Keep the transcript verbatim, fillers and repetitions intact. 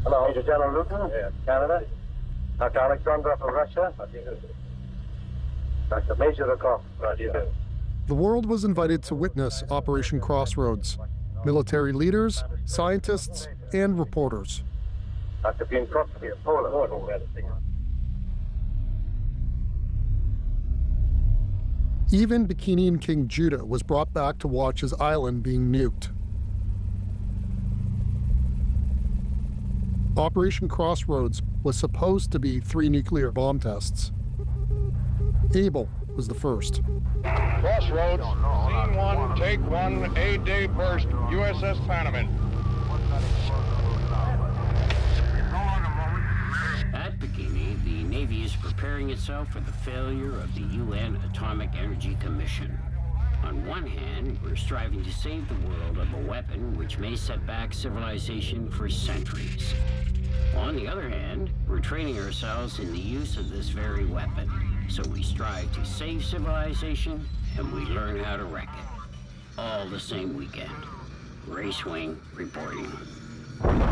Hello. Major General Luton, yeah. Canada. Doctor Alexandrov of Russia. Doctor Major Rokov. The world was invited to witness Operation Crossroads. Military leaders, scientists, and reporters. Doctor Pienkowski of Poland. Even Bikinian King Judah was brought back to watch his island being nuked. Operation Crossroads was supposed to be three nuclear bomb tests. Able was the first. Crossroads, scene one, take one, A-day burst, U S S Panamint. At Bikini, the Navy is preparing itself for the failure of the U N Atomic Energy Commission. On one hand, we're striving to save the world of a weapon which may set back civilization for centuries. On the other hand, we're training ourselves in the use of this very weapon. So we strive to save civilization, and we learn how to wreck it. All the same weekend. Racewing reporting.